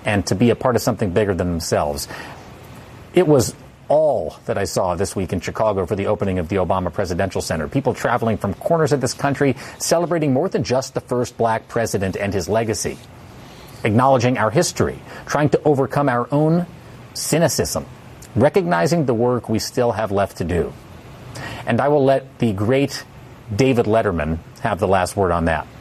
and to be a part of something bigger than themselves. It was all that I saw this week in Chicago for the opening of the Obama Presidential Center. People traveling from corners of this country, celebrating more than just the first black president and his legacy, acknowledging our history, trying to overcome our own cynicism, recognizing the work we still have left to do. And I will let the great David Letterman have the last word on that.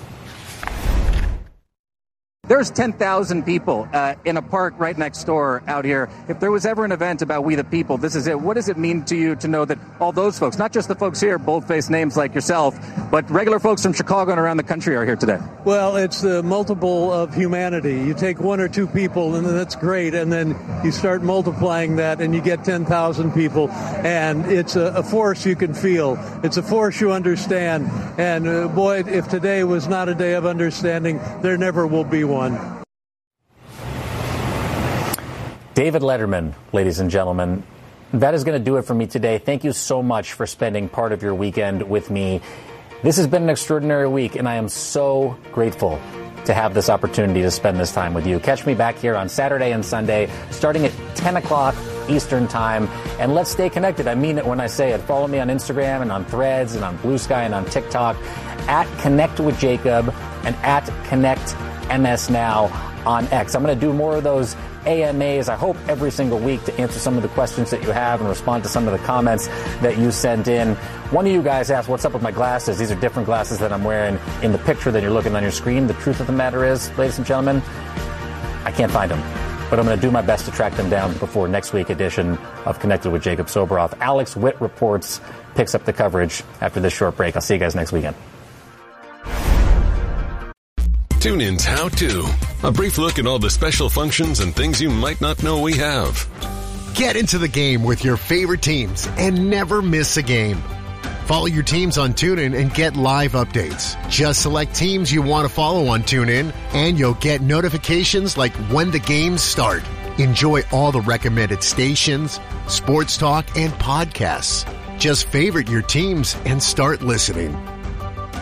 There's 10,000 people in a park right next door out here. If there was ever an event about We the People, this is it. What does it mean to you to know that all those folks, not just the folks here, bold-faced names like yourself, but regular folks from Chicago and around the country are here today? Well, it's the multiple of humanity. You take one or two people, and that's great, and then you start multiplying that, and you get 10,000 people, and it's a force you can feel. It's a force you understand, and boy, if today was not a day of understanding, there never will be one. David Letterman, ladies and gentlemen, that is going to do it for me today. Thank you so much for spending part of your weekend with me. This has been an extraordinary week, and I am so grateful to have this opportunity to spend this time with you. Catch me back here on Saturday and Sunday, starting at 10 o'clock Eastern Time, and let's stay connected. I mean it when I say it. Follow me on Instagram and on Threads and on Blue Sky and on TikTok, at Connect with Jacob and at Connect MS Now on X. I'm going to do more of those AMAs, I hope, every single week to answer some of the questions that you have and respond to some of the comments that you sent in. One of you guys asked, what's up with my glasses? These are different glasses that I'm wearing in the picture that you're looking on your screen. The truth of the matter is, ladies and gentlemen, I can't find them. But I'm going to do my best to track them down before next week's edition of Connected with Jacob Soboroff. Alex Witt Reports picks up the coverage after this short break. I'll see you guys next weekend. TuneIn's How To. A brief look at all the special functions and things you might not know we have. Get into the game with your favorite teams and never miss a game. Follow your teams on TuneIn and get live updates. Just select teams you want to follow on TuneIn, and you'll get notifications like when the games start. Enjoy all the recommended stations, sports talk, and podcasts. Just favorite your teams and start listening.